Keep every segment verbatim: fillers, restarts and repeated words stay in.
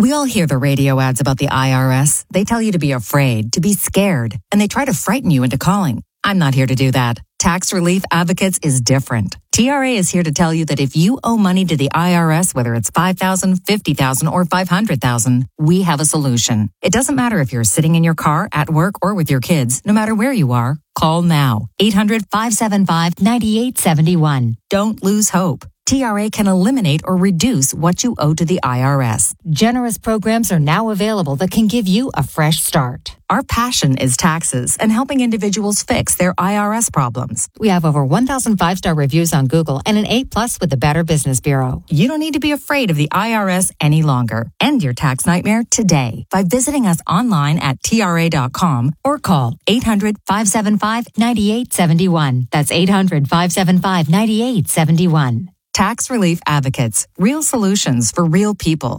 We all hear the radio ads about the I R S. They tell you to be afraid, to be scared, and they try to frighten you into calling. I'm not here to do that. Tax Relief Advocates is different. T R A is here to tell you that if you owe money to the I R S, whether it's five thousand dollars, fifty thousand dollars, or five hundred thousand dollars, we have a solution. It doesn't matter if you're sitting in your car, at work, or with your kids. No matter where you are, call now. eight hundred, five seven five, nine eight seven one. Don't lose hope. T R A can eliminate or reduce what you owe to the I R S. Generous programs are now available that can give you a fresh start. Our passion is taxes and helping individuals fix their I R S problems. We have over one thousand five-star reviews on Google and an A plus with the Better Business Bureau. You don't need to be afraid of the I R S any longer. End your tax nightmare today by visiting us online at T R A dot com or call eight hundred, five seven five, nine eight seven one. That's eight hundred, five seven five, nine eight seven one. Tax Relief Advocates. Real solutions for real people.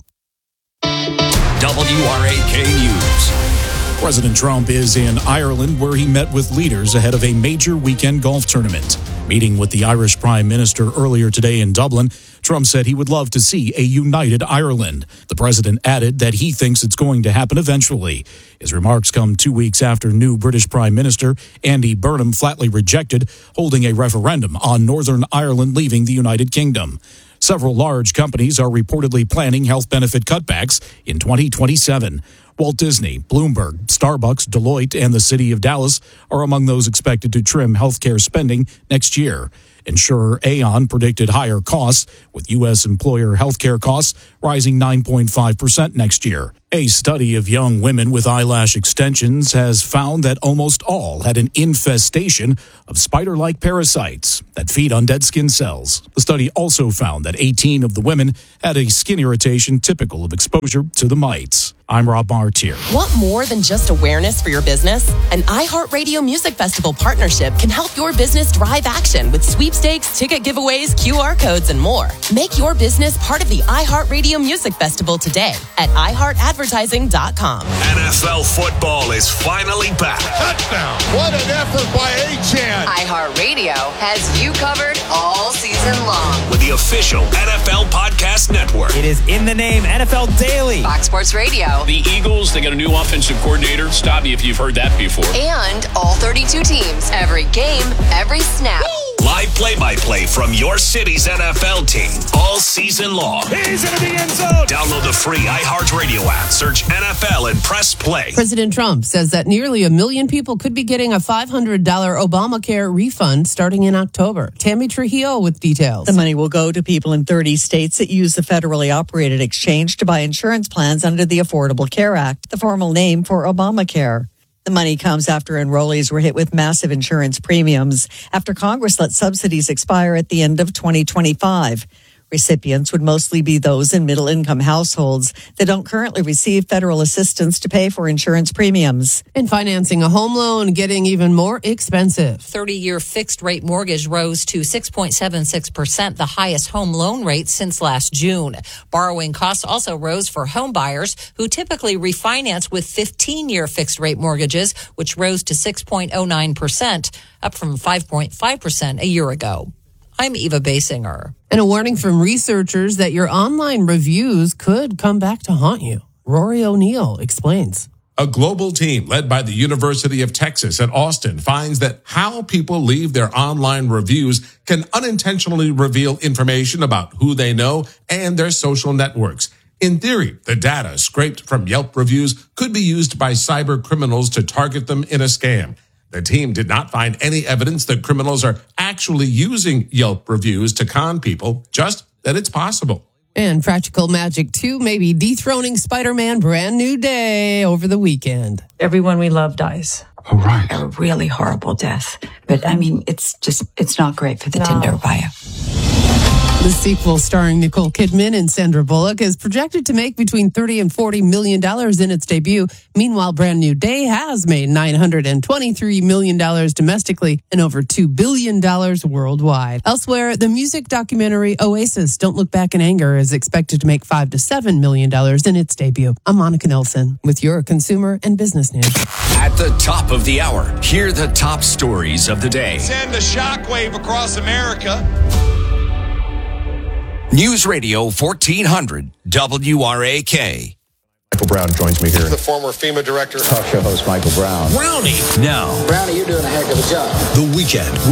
W R A K News. President Trump is in Ireland, where he met with leaders ahead of a major weekend golf tournament. Meeting with the Irish Prime Minister earlier today in Dublin, Trump said he would love to see a united Ireland. The president added that he thinks it's going to happen eventually. His remarks come two weeks after new British Prime Minister Andy Burnham flatly rejected holding a referendum on Northern Ireland leaving the United Kingdom. Several large companies are reportedly planning health benefit cutbacks in twenty twenty-seven. Walt Disney, Bloomberg, Starbucks, Deloitte, and the city of Dallas are among those expected to trim healthcare spending next year. Insurer Aon predicted higher costs, with U S employer healthcare costs rising nine point five percent next year. A study of young women with eyelash extensions has found that almost all had an infestation of spider-like parasites that feed on dead skin cells. The study also found that eighteen of the women had a skin irritation typical of exposure to the mites. I'm Rob Martier. Want more than just awareness for your business? An iHeartRadio Music Festival partnership can help your business drive action with sweepstakes, ticket giveaways, Q R codes, and more. Make your business part of the iHeartRadio Music Festival today at i heart advertising dot com. N F L football is finally back. Touchdown! What an effort by Achane! iHeartRadio has you covered all season long. With the official N F L Podcast Network. It is in the name, N F L Daily. Fox Sports Radio. The Eagles, they got a new offensive coordinator. Stop me if you've heard that before. And all thirty-two teams, every game, every snap. Woo! Live play-by-play from your city's N F L team all season long. He's into the end zone. Download the free iHeartRadio app. Search N F L and press play. President Trump says that nearly a million people could be getting a five hundred dollars Obamacare refund starting in October. Tammy Trujillo with details. The money will go to people in thirty states that use the federally operated exchange to buy insurance plans under the Affordable Care Act, the formal name for Obamacare. The money comes after enrollees were hit with massive insurance premiums after Congress let subsidies expire at the end of twenty twenty-five. Recipients would mostly be those in middle-income households that don't currently receive federal assistance to pay for insurance premiums. And financing a home loan getting even more expensive. thirty-year fixed-rate mortgage rose to six point seven six percent, the highest home loan rate since last June. Borrowing costs also rose for home buyers who typically refinance with fifteen-year fixed-rate mortgages, which rose to six point oh nine percent, up from five point five percent a year ago. I'm Eva Basinger. And a warning from researchers that your online reviews could come back to haunt you. Rory O'Neill explains. A global team led by the University of Texas at Austin finds that how people leave their online reviews can unintentionally reveal information about who they know and their social networks. In theory, the data scraped from Yelp reviews could be used by cyber criminals to target them in a scam. The team did not find any evidence that criminals are actually using Yelp reviews to con people, just that it's possible. And Practical Magic two may be dethroning Spider-Man Brand New Day over the weekend. Everyone we love dies. Oh, right. A really horrible death. But, I mean, it's just, it's not great for the no. Tinder bio. The sequel, starring Nicole Kidman and Sandra Bullock, is projected to make between thirty and forty million dollars in its debut. Meanwhile, Brand New Day has made nine hundred twenty-three million dollars domestically and over two billion dollars worldwide. Elsewhere, the music documentary Oasis, Don't Look Back in Anger, is expected to make five to seven million dollars in its debut. I'm Monica Nelson with your consumer and business news. At the top of the hour, hear the top stories of the day. Send a shockwave across America. News Radio fourteen hundred W R A K. Michael Brown joins me here. The former FEMA director. Talk show host Michael Brown. Brownie. Now, Brownie, you're doing a heck of a job. The Weekend